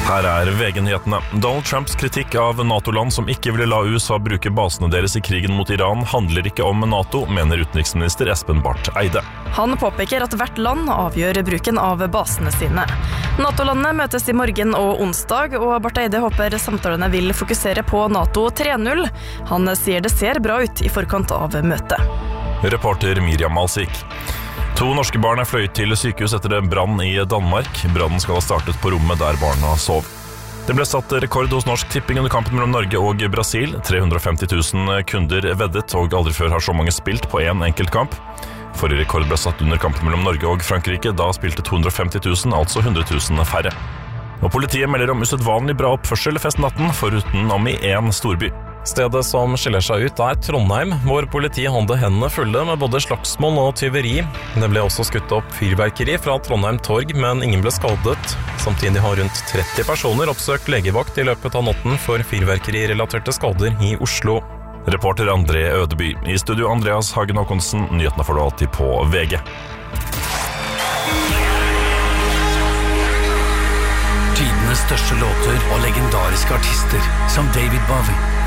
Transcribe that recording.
Her VG-nyhetene. Donald Trumps kritikk av NATO-land som ikke ville la USA bruke basene deres i krigen mot Iran handler ikke om NATO, mener utenriksminister Espen Barth Eide. Han påpeker at hvert land avgjør bruken av basene sine. NATO-landene møtes i morgen og onsdag, og Barth Eide håper samtalene vil fokusere på NATO 3.0. Han sier det ser bra ut i forkant av møtet. Reporter Miriam Malsik. 2 norske barn fløyet til sykehus etter en brann i Danmark. Brannen skal ha startet på rommet der barna sov. Det ble satt rekord hos Norsk Tipping under kampen mellom Norge og Brasil. 350 000 kunder veddet, og aldri før har så mange spilt på en enkelt kamp. Forrige rekord ble satt under kampen mellom Norge og Frankrike. Da spilte 250 000, altså 100 000 færre. Og politiet melder om usedvanlig bra oppførsel festnatten, foruten om i en storby. Stedet som skiller seg ut Trondheim, hvor politiet hadde hendene fulle med både slagsmål og tyveri. Det ble også skutt opp fyrverkeri fra Trondheim Torg, men ingen ble skadet. Samtidig har rundt 30 personer oppsøkt legevakt i løpet av natten for fyrverkerirelaterte skader i Oslo. Reporter André Ødeby. I studio Andreas Hagen Håkonsen. Nyhetene får du alltid på VG. Tidenes største låter og legendariske artister som David Bowie,